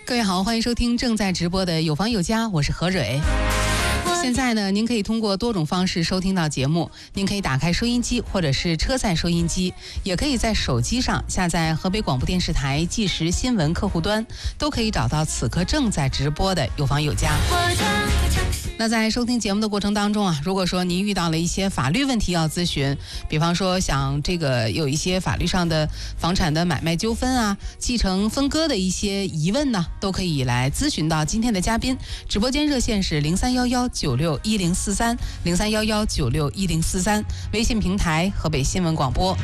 各位好，欢迎收听正在直播的有房有家，我是何蕊。现在呢，您可以通过多种方式收听到节目。您可以打开收音机或者是车载收音机，也可以在手机上下载河北广播电视台即时新闻客户端，都可以找到此刻正在直播的有房有家。那在收听节目的过程当中啊，如果说您遇到了一些法律问题要咨询，比方说想有一些法律上的房产的买卖纠纷啊、继承分割的一些疑问呢，都可以来咨询到今天的嘉宾。直播间热线是0311961043，0311961043，微信平台河北新闻广播。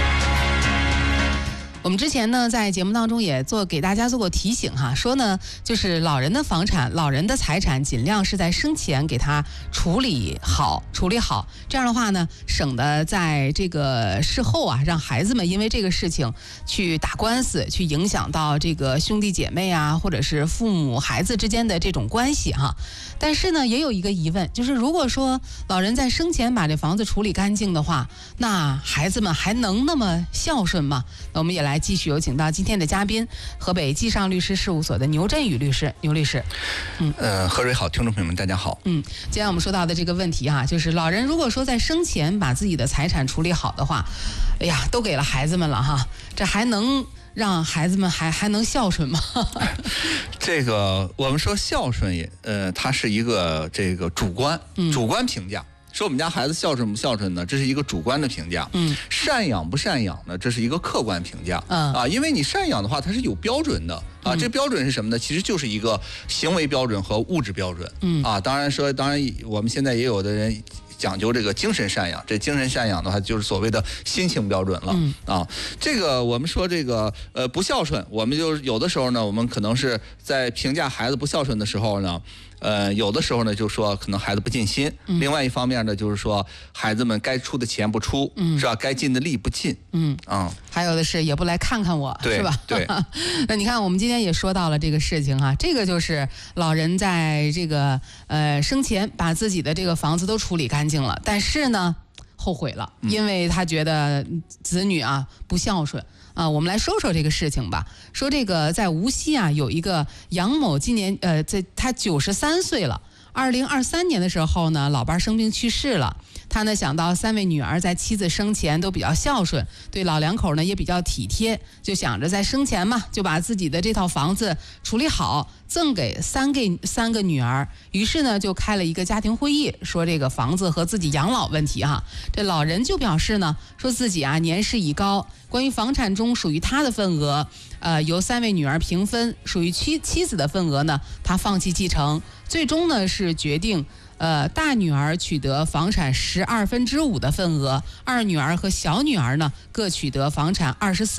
我们之前呢，在节目当中也给大家做过提醒哈，说呢，就是老人的房产、老人的财产，尽量是在生前给他处理好，这样的话呢，省得在这个事后啊，让孩子们因为这个事情去打官司，去影响到这个兄弟姐妹啊，或者是父母孩子之间的这种关系哈。但是呢，也有一个疑问，就是如果说老人在生前把这房子处理干净的话，那孩子们还能那么孝顺吗？那我们也来继续有请到今天的嘉宾，河北继上律师事务所的牛振宇律师。牛律师， 何蕊好，听众朋友们大家好。 今天我们说到的这个问题哈，就是老人如果说在生前把自己的财产处理好的话，哎呀，都给了孩子们了哈，这还能让孩子们还能孝顺吗？ 这个我们说孝顺它是一个这个主观评价。说我们家孩子孝顺不孝顺呢？这是一个主观的评价。赡养不赡养呢？这是一个客观评价。因为你赡养的话，它是有标准的啊。这标准是什么呢？其实就是一个行为标准和物质标准。当然我们现在也有的人讲究这个精神赡养，这精神赡养的话就是所谓的心情标准了。这个我们说这个不孝顺，我们就有的时候呢，我们可能是在评价孩子不孝顺的时候呢。有的时候呢，就说可能孩子不尽心；另外一方面呢，就是说孩子们该出的钱不出，是吧？该尽的力不尽， 还有的是也不来看看我，是吧？ 对。 那你看，我们今天也说到了这个事情哈，这个就是老人在这个生前把自己的这个房子都处理干净了，但是呢，后悔了，因为他觉得子女啊不孝顺。我们来说说这个事情吧。说这个在无锡啊，有一个杨某，今年他93岁了。2023年的时候呢，老伴生病去世了。他呢想到3位女儿在妻子生前都比较孝顺，对老两口呢也比较体贴，就想着在生前嘛，就把自己的这套房子处理好，赠给三个女儿。于是呢就开了一个家庭会议，说这个房子和自己养老问题哈。这老人就表示呢，说自己啊年事已高，关于房产中属于他的份额，由3位女儿平分，属于妻子的份额呢，他放弃继承。最终呢是决定大女儿取得房产12/5的份额，二女儿和小女儿呢各取得房产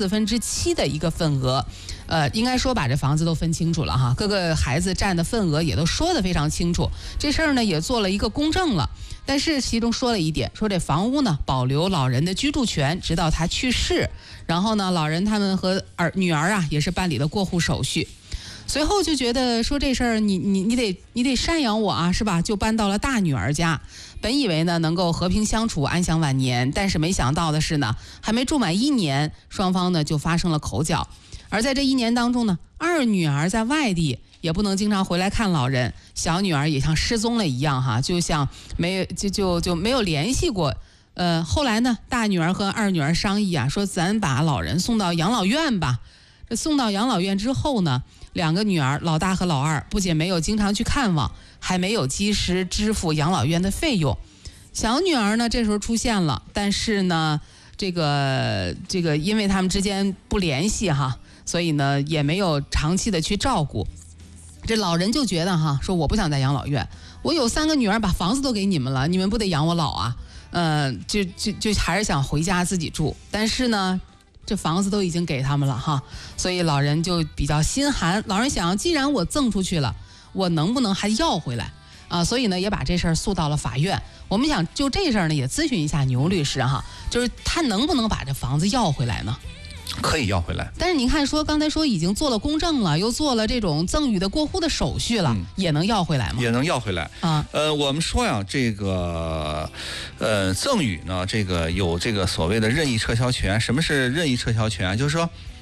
24/7的一个份额。应该说把这房子都分清楚了哈，各个孩子占的份额也都说得非常清楚。这事儿呢也做了一个公证了，但是其中说了一点，说这房屋呢保留老人的居住权，直到他去世。然后呢，老人他们和女儿啊也是办理了过户手续。随后就觉得说这事儿你得赡养我啊，是吧？就搬到了大女儿家。本以为呢能够和平相处，安享晚年，但是没想到的是呢，还没住满1年，双方呢就发生了口角。而在这1年当中呢，二女儿在外地，也不能经常回来看老人，小女儿也像失踪了一样哈，就像没有联系过。后来呢，大女儿和二女儿商议啊，说咱把老人送到养老院吧。这送到养老院之后呢，2个女儿，老大和老二，不仅没有经常去看望，还没有及时支付养老院的费用。小女儿呢，这时候出现了，但是呢，这个因为他们之间不联系哈，所以呢也没有长期的去照顾。这老人就觉得哈，说我不想在养老院，我有3个女儿，把房子都给你们了，你们不得养我老啊？就还是想回家自己住，但是呢，这房子都已经给他们了哈，所以老人就比较心寒。老人想，既然我赠出去了，我能不能还要回来啊？所以呢，也把这事儿诉到了法院。我们想就这事儿呢，也咨询一下牛律师哈，就是他能不能把这房子要回来呢？ 可以要回来。 但是您看说刚才说已经做了公证了，又做了这种赠与的过户的手续了，也能要回来吗？ 也能要回来啊。我们说呀，这个赠与呢，这个有这个所谓的任意撤销权。什么是任意撤销权？就是说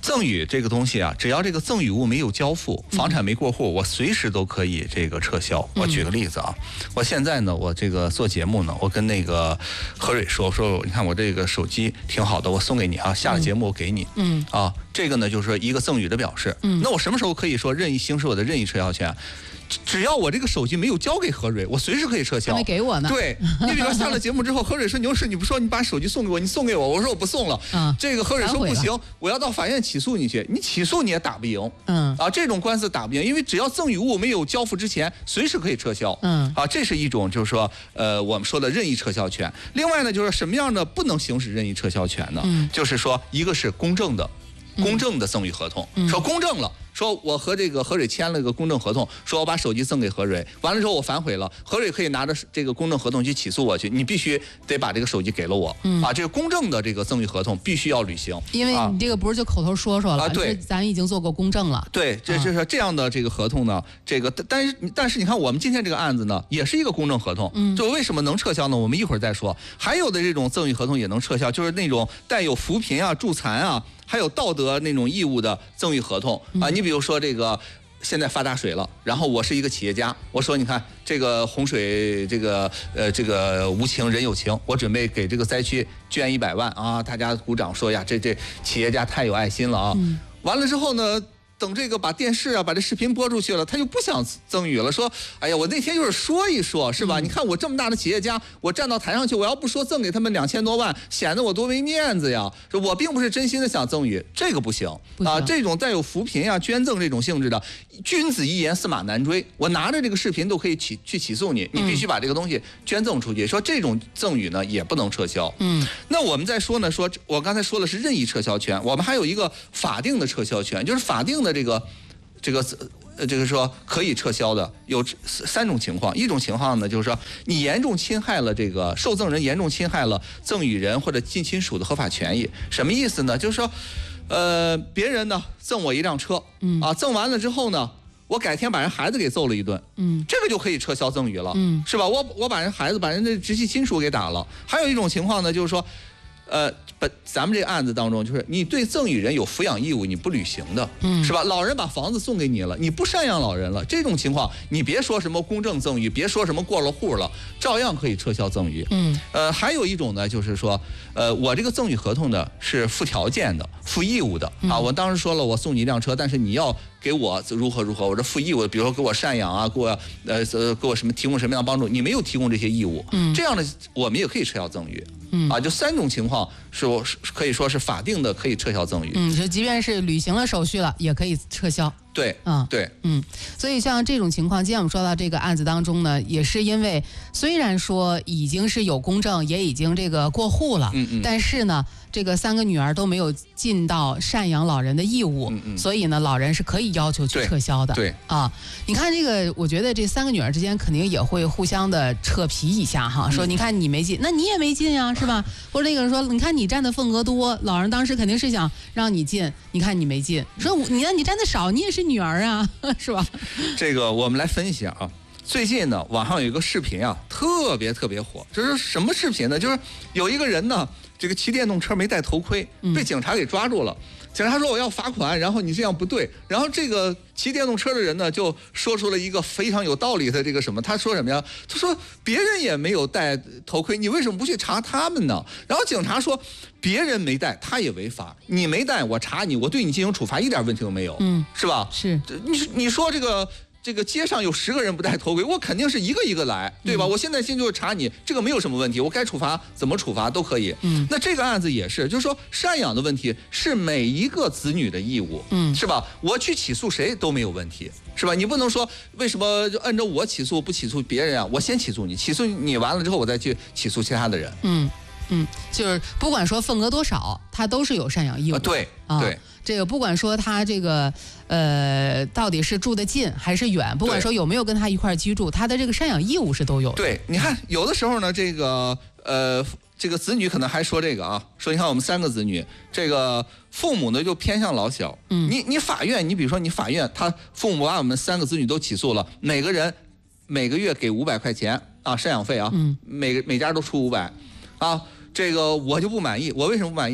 赠与这个东西啊，只要这个赠与物没有交付，房产没过户，我随时都可以这个撤销。我举个例子啊，我现在呢，我这个做节目呢，我跟那个何蕊说，你看我这个手机挺好的，我送给你啊，下了节目我给你。这个呢就是说一个赠与的表示。那我什么时候可以说任意行使我的任意撤销权？只要我这个手机没有交给何蕊，我随时可以撤销。 还没给我呢。 对，你比如说下了节目之后，何蕊说：“牛市你不说，你把手机送给我，你送给我。”我说我不送了。这个何蕊说不行，我要到法院起诉你去。你起诉你也打不赢。这种官司打不赢，因为只要赠与物没有交付之前，随时可以撤销。这是一种就是说我们说的任意撤销权。另外呢，就是什么样的不能行使任意撤销权呢？就是说一个是公证的赠与合同，说公证了。说我和这个何蕊签了个公证合同，说我把手机赠给何蕊，完了之后我反悔了，何蕊可以拿着这个公证合同去起诉我去，你必须得把这个手机给了我。这个公证的这个赠与合同必须要履行， 因为你这个不是就口头说了， 对， 咱已经做过公证了。 对，这就是这样的这个合同呢，这个但是你看我们今天这个案子呢，也是一个公证合同，就为什么能撤销呢？我们一会儿再说。还有的这种赠与合同也能撤销，就是那种带有扶贫啊、助残啊。还有道德那种义务的赠与合同啊，你比如说这个现在发大水了，然后我是一个企业家，我说你看这个洪水这个无情人有情，我准备给这个灾区捐100万啊，大家鼓掌说呀，这企业家太有爱心了啊。完了之后呢，等这个把电视啊把这视频播出去了，他就不想赠与了，说哎呀我那天就是说一说是吧？你看我这么大的企业家，我站到台上去，我要不说赠给他们2000多万，显得我多没面子呀。说我并不是真心的想赠与，这个不行啊。这种带有扶贫啊、捐赠这种性质的，君子一言驷马难追。我拿着这个视频都可以去起诉你，你必须把这个东西捐赠出去。说这种赠与呢也不能撤销。那我们再说呢，说我刚才说的是任意撤销权，我们还有一个法定的撤销权，就是法定的这个说可以撤销的有3种情况。一种情况呢，就是说你严重侵害了这个受赠人严重侵害了赠与人或者近亲属的合法权益。什么意思呢？就是说，别人呢赠我一辆车，赠完了之后呢，我改天把人孩子给揍了一顿，这个就可以撤销赠与了，是吧？我把人孩子把人的直系亲属给打了。还有一种情况呢，就是说。咱们这个案子当中，就是你对赠与人有抚养义务，你不履行的，是吧？老人把房子送给你了，你不赡养老人了，这种情况，你别说什么公证赠与，别说什么过了户了，照样可以撤销赠与。还有一种呢，就是说，我这个赠与合同呢是附条件的、附义务的啊。我当时说了，我送你一辆车，但是你要给我如何，我这附义务，比如说给我赡养啊，给我什么提供什么样的帮助，你没有提供这些义务，这样的我们也可以撤销赠与。就3种情况是可以说是法定的可以撤销赠与。 就即便是履行了手续了，也可以撤销。 对，对， 所以像这种情况，今天我们说到这个案子当中呢，也是因为虽然说已经是有公证，也已经这个过户了，但是呢，这个3个女儿都没有尽到赡养老人的义务，所以呢，老人是可以要求去撤销的。 对啊，你看这个，我觉得这3个女儿之间肯定也会互相的扯皮一下哈，说你看你没进，那你也没进呀，是吧？或者那个人说，你看你占的份额多，老人当时肯定是想让你进，你看你没进，说你占的少，你也是女儿啊，是吧？ 这个我们来分析啊。最近呢，网上有一个视频啊，特别火。这是什么视频呢？就是有一个人呢，这个骑电动车没戴头盔，被警察给抓住了。警察说我要罚款，然后你这样不对。然后这个骑电动车的人呢，就说出了一个非常有道理的这个什么？他说什么呀？他说别人也没有戴头盔，你为什么不去查他们呢？然后警察说别人没戴，他也违法。你没戴，我查你，我对你进行处罚，一点问题都没有，是吧？ 是。 你说这个街上有10个人不戴头盔，我肯定是一个一个来，对吧？我现在就是查你，这个没有什么问题，我该处罚怎么处罚都可以。那这个案子也是，就是说赡养的问题是每一个子女的义务，是吧？我去起诉谁都没有问题，是吧？你不能说为什么就按照我起诉不起诉别人啊？我先起诉你，起诉你完了之后，我再去起诉其他的人。 就是不管说份额多少，他都是有赡养义务。 对。 这个不管说他这个到底是住得近还是远，不管说有没有跟他一块居住，他的这个赡养义务是都有的。 对，你看有的时候呢，这个子女可能还说这个啊，说你看我们3个子女，这个父母呢就偏向老小。你法院，你比如说你法院，他父母把我们3个子女都起诉了，每个人每个月给500块钱啊赡养费啊，每家都出500啊，这个我就不满意。我为什么不满意啊？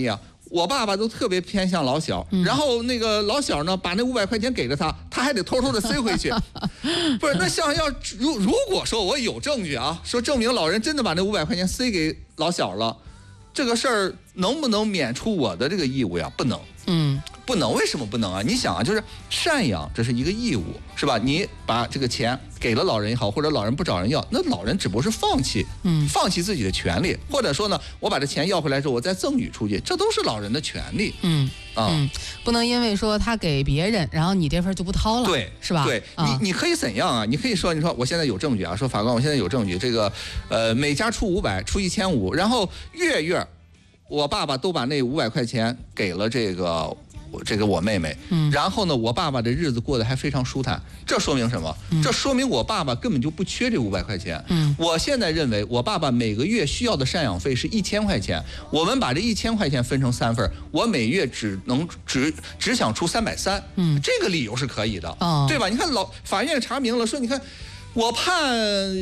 我爸爸都特别偏向老小，然后那个老小呢，把那500块钱给了他，他还得偷偷的塞回去。不是，那像如果说我有证据啊，说证明老人真的把那500块钱塞给老小了，这个事儿能不能免除我的这个义务呀？不能。不能，为什么不能啊？你想啊，就是赡养这是一个义务，是吧？你把这个钱给了老人也好，或者老人不找人要，那老人只不过是放弃自己的权利，或者说呢，我把这钱要回来之后，我再赠与出去，这都是老人的权利。 不能因为说他给别人，然后你这份就不掏了， 对， 是吧？ 对，你可以怎样啊？你可以说，你说我现在有证据啊，说法官，我现在有证据，这个每家出500，出1500，然后月我爸爸都把那500块钱给了这个我妹妹，然后呢，我爸爸的日子过得还非常舒坦，这说明什么？这说明我爸爸根本就不缺这500块钱。我现在认为我爸爸每个月需要的赡养费是1000块钱，我们把这1000块钱分成3份，我每月只想出330，这个理由是可以的，对吧？你看法院查明了，说你看。我判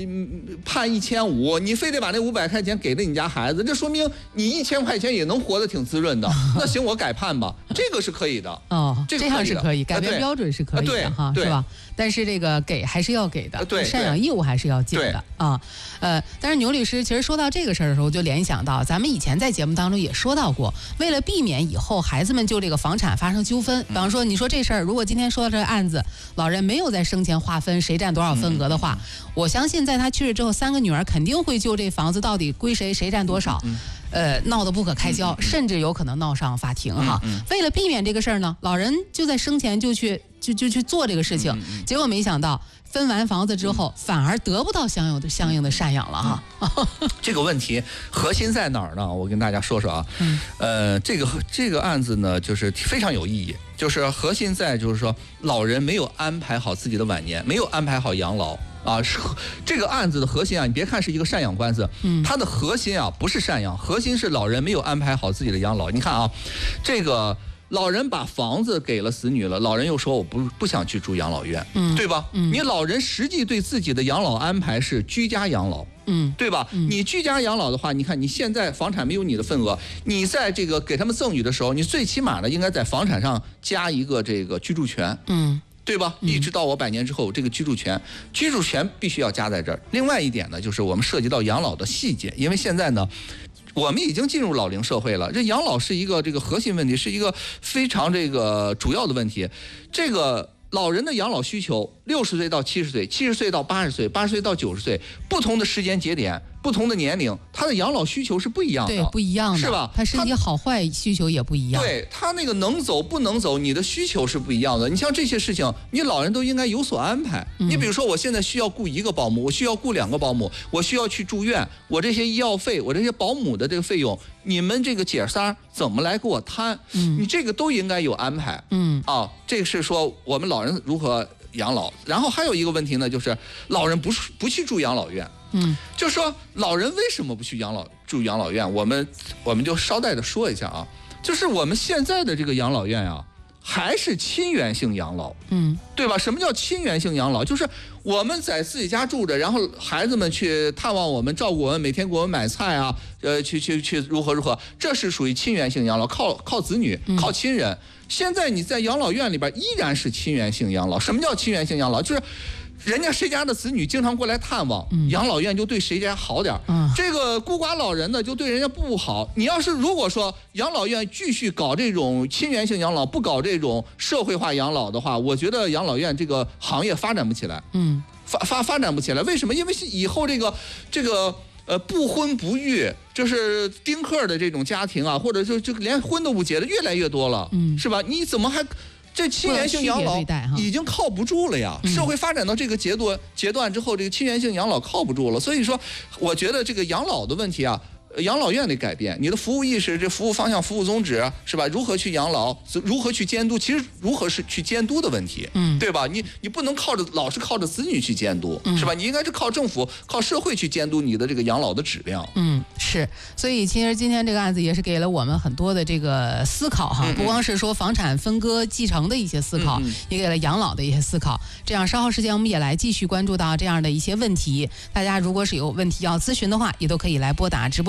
1500，你非得把那500块钱给了你家孩子，这说明你1000块钱也能活得挺滋润的。那行，我改判吧，这个是可以的。 这样是可以，改变标准是可以的哈，是吧？但是这个给还是要给的，赡养义务还是要尽的啊。但是牛律师其实说到这个事儿的时候，就联想到咱们以前在节目当中也说到过，为了避免以后孩子们就这个房产发生纠纷，比方说你说这事儿，如果今天说到这个案子，老人没有在生前划分谁占多少份额的话，我相信在他去世之后，3个女儿肯定会就这房子到底归谁，谁占多少，闹得不可开交，甚至有可能闹上法庭哈。为了避免这个事儿呢，老人就在生前就去做这个事情，结果没想到分完房子之后，反而得不到相应的赡养了哈。 这个问题核心在哪儿呢？我跟大家说说啊。这个案子呢，就是非常有意义，就是核心在就是说老人没有安排好自己的晚年，没有安排好养老。这个案子的核心啊，你别看是一个赡养官司，它的核心啊不是赡养，核心是老人没有安排好自己的养老。你看啊，这个老人把房子给了子女了，老人又说我不想去住养老院，对吧？你老人实际对自己的养老安排是居家养老，对吧？你居家养老的话，你看你现在房产没有你的份额，你在这个给他们赠与的时候，你最起码呢应该在房产上加一个这个居住权，对吧？一直到我100年之后，这个居住权必须要加在这儿。另外一点呢，就是我们涉及到养老的细节，因为现在呢，我们已经进入老龄社会了，这养老是一个这个核心问题，是一个非常这个主要的问题。这个老人的养老需求，60岁到70岁，70岁到80岁，80岁到90岁，不同的时间节点，不同的年龄，他的养老需求是不一样的， 对，不一样的， 是吧？ 他身体好坏需求也不一样， 对，他那个能走不能走，你的需求是不一样的。你像这些事情，你老人都应该有所安排。你比如说，我现在需要雇1个保姆，我需要雇2个保姆，我需要去住院，我这些医药费，我这些保姆的这个费用，你们这个姐仨怎么来给我摊？你这个都应该有安排。这个是说我们老人如何养老。然后还有一个问题呢，就是老人不去住养老院。就是说老人为什么不去住养老院？我们就捎带的说一下啊，就是我们现在的这个养老院啊，还是亲缘性养老，对吧？什么叫亲缘性养老？就是我们在自己家住着，然后孩子们去探望我们，照顾我们，每天给我们买菜啊，去如何，这是属于亲缘性养老，靠子女，靠亲人。现在你在养老院里边依然是亲缘性养老。什么叫亲缘性养老？就是人家谁家的子女经常过来探望，养老院就对谁家好点这个孤寡老人呢就对人家不好。你要是如果说养老院继续搞这种亲缘性养老，不搞这种社会化养老的话，我觉得养老院这个行业发展不起来。发展不起来。为什么？因为以后这个不婚不育，就是丁克的这种家庭啊，或者就连婚都不结的越来越多了，是吧？你怎么还？这亲缘性养老已经靠不住了呀！社会发展到这个阶段之后，这个亲缘性养老靠不住了。所以说，我觉得这个养老的问题啊，养老院得改变，你的服务意识、这服务方向、服务宗旨是吧？如何去养老，如何去监督？其实如何是去监督的问题，对吧？你不能老是靠着子女去监督，是吧？你应该是靠政府、靠社会去监督你的这个养老的质量。 是。所以其实今天这个案子也是给了我们很多的这个思考哈，不光是说房产分割继承的一些思考，也给了养老的一些思考。这样稍后时间我们也来继续关注到这样的一些问题。大家如果是有问题要咨询的话，也都可以来拨打直播间。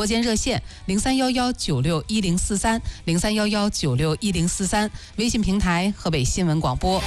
间热线0311961043，0311961043，微信平台河北新闻广播。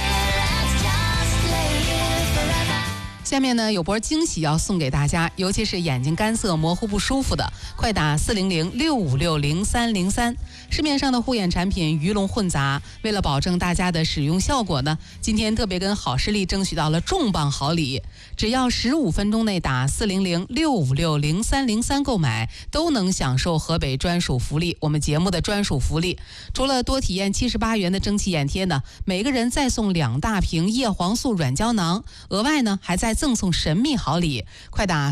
下面呢有波惊喜要送给大家，尤其是眼睛干涩模糊不舒服的，快打400-656-0303。市面上的护眼产品鱼龙混杂，为了保证大家的使用效果呢，今天特别跟好视力争取到了重磅好礼，只要15分钟内打400-656-0303购买，都能享受河北专属福利，我们节目的专属福利。除了多体验78元的蒸汽眼贴呢，每个人再送2大瓶叶黄素软胶囊，额外呢还再赠送神秘好礼，快打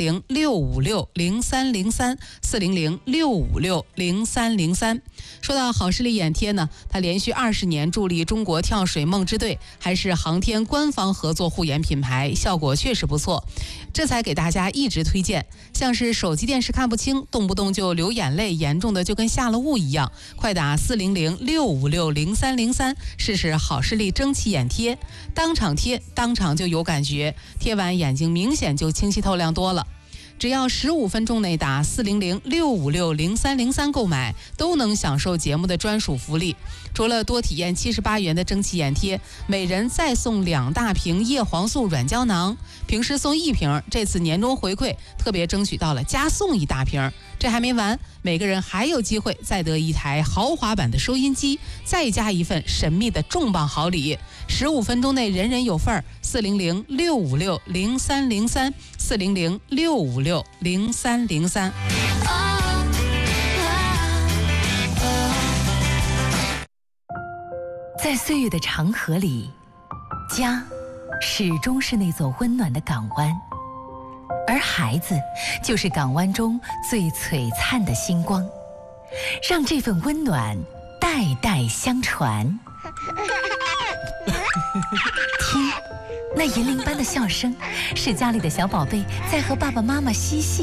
400-656-0303，400-656-0303。说到好视力眼贴呢，它连续20年助力中国跳水梦之队，还是航天官方合作护眼品牌，效果确实不错，这才给大家一直推荐。像是手机电视看不清，动不动就流眼泪，严重的就跟下了雾一样，快打400-656-0303，试试好视力蒸汽眼贴，当场贴当场就有感觉，贴完眼睛明显就清晰透亮多了。只要15分钟内打400-656-0303购买，都能享受节目的专属福利。除了多体验78元的蒸汽眼贴，每人再送2大瓶叶黄素软胶囊，平时送1瓶，这次年终回馈特别争取到了加送1大瓶。这还没完，每个人还有机会再得1台豪华版的收音机，再加一份神秘的重磅好礼。15分钟内人人有份儿，400-656-0303，400-656-0303。 在岁月的长河里，家始终是那座温暖的港湾，而孩子就是港湾中最璀璨的星光，让这份温暖代代相传。听，那银铃般的笑声，是家里的小宝贝在和爸爸妈妈嬉戏。